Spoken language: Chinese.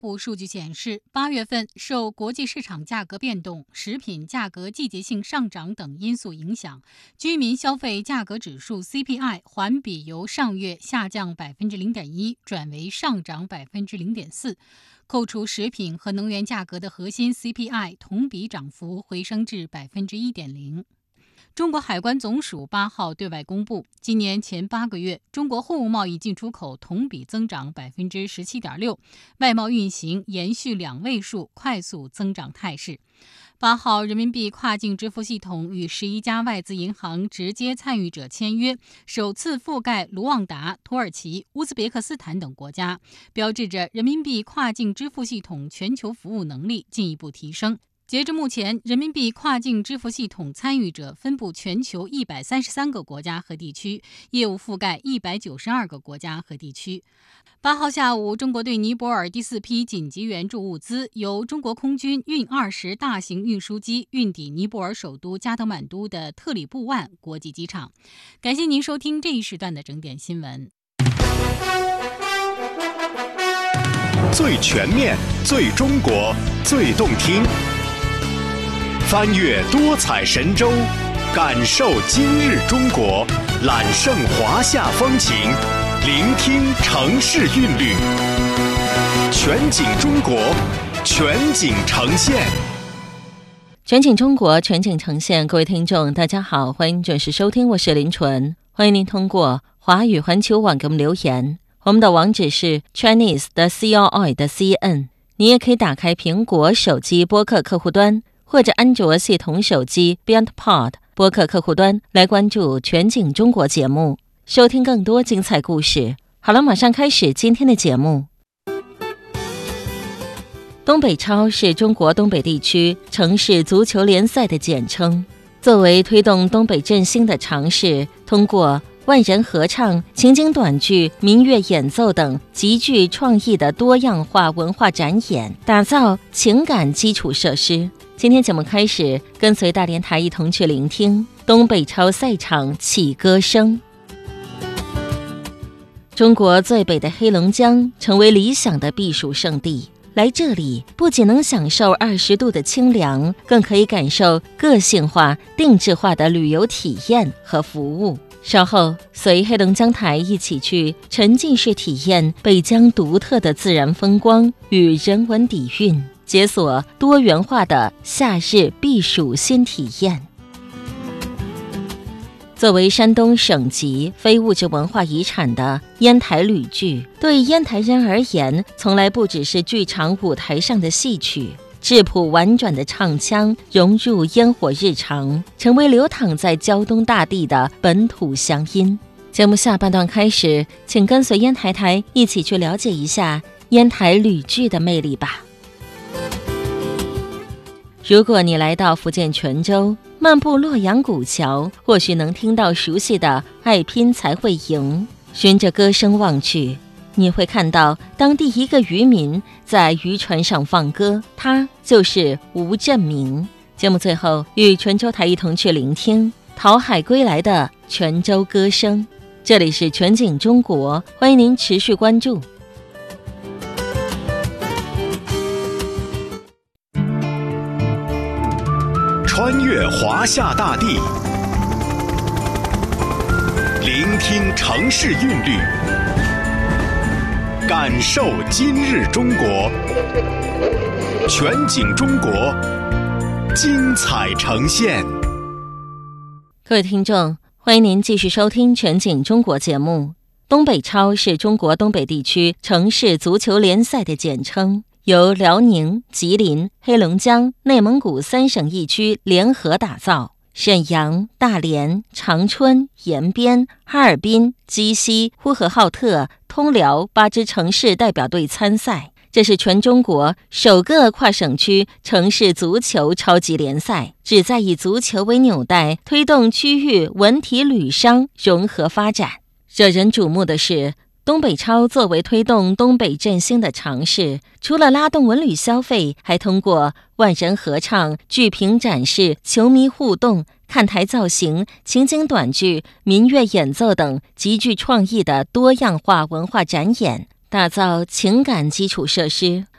部数据显示，8月份受国际市场价格变动、食品价格季节性上涨等因素影响，居民消费价格指数 CPI 环比由上月下降 0.1% 转为上涨 0.4%， 扣除食品和能源价格的核心 CPI 同比涨幅回升至 1.0%。中国海关总署8号对外公布，今年前8个月，中国货物贸易进出口同比增长 17.6%， 外贸运行延续2位数快速增长态势。8号，人民币跨境支付系统与11家外资银行直接参与者签约，首次覆盖卢旺达、土耳其、乌兹别克斯坦等国家，标志着人民币跨境支付系统全球服务能力进一步提升。截至目前，人民币跨境支付系统参与者分布全球133个国家和地区，业务覆盖192个国家和地区。8号下午，中国对尼泊尔第4批紧急援助物资由中国空军运20大型运输机运抵尼泊尔首都加德满都的特里布万国际机场。感谢您收听这一时段的整点新闻。 最全面、最中国、最动听，翻越多彩神州，感受今日中国，揽胜华夏风情，聆听城市韵律，全景中国，全景呈现。 全景中国，全景呈现。各位听众大家好，欢迎准时收听，我是林纯。欢迎您通过华语环球网给我们留言，我们的网址是 chinese.coi.cn， 你也可以打开苹果手机播客客户端或者安卓系统手机 BeyondPod 播客客户端来关注全景中国节目，收听更多精彩故事。好了，马上开始今天的节目。东北超是中国东北地区城市足球联赛的简称，作为推动东北振兴的尝试，通过万人合唱、情景短剧、民乐演奏等极具创意的多样化文化展演，打造情感基础设施。今天节目开始，跟随大连台一同去聆听东北超赛场起歌声。中国最北的黑龙江成为理想的避暑胜地，来这里不仅能享受20度的清凉，更可以感受个性化、定制化的旅游体验和服务。稍后随黑龙江台一起去沉浸式体验北疆独特的自然风光与人文底蕴，解锁多元化的夏日避暑新体验。作为山东省级非物质文化遗产的烟台吕剧，对烟台人而言，从来不只是剧场舞台上的戏曲，质朴婉转的唱腔融入烟火日常，成为流淌在胶东大地的本土乡音。节目下半段开始，请跟随烟台台一起去了解一下烟台吕剧的魅力吧。如果你来到福建泉州，漫步洛阳古桥，或许能听到熟悉的爱拼才会赢。循着歌声望去，你会看到当地一个渔民在渔船上放歌，他就是吴振明。节目最后与泉州台一同去聆听讨海归来的泉州歌声。这里是全景中国，欢迎您持续关注。 穿越华夏大地，聆听城市韵律，感受今日中国，全景中国，精彩呈现。 各位听众，欢迎您继续收听全景中国节目。东北超是中国东北地区城市足球联赛的简称，由辽宁、吉林、黑龙江、内蒙古3省1区联合打造。沈阳、大连、长春、延边、哈尔滨、鸡西、呼和浩特、通辽8支城市代表队参赛。这是全中国首个跨省区城市足球超级联赛，旨在以足球为纽带，推动区域文体旅商融合发展。惹人瞩目的是，东北超作为推动东北振兴的尝试，除了拉动文旅消费，还通过万人合唱、剧评展示、球迷互动、看台造型、情景短剧、民乐演奏等极具创意的多样化文化展演，打造情感基础设施。